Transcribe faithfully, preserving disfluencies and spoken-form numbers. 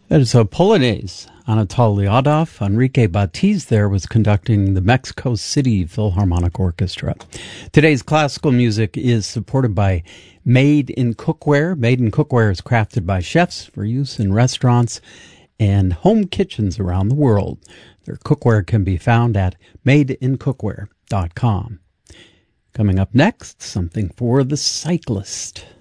That is a Polonaise. Anatol Lyadov, Enrique Batiz there was conducting the Mexico City Philharmonic Orchestra. Today's classical music is supported by Made in Cookware. Made in Cookware is crafted by chefs for use in restaurants and home kitchens around the world. Their cookware can be found at made in cookware dot com. Coming up next, something for the cyclist.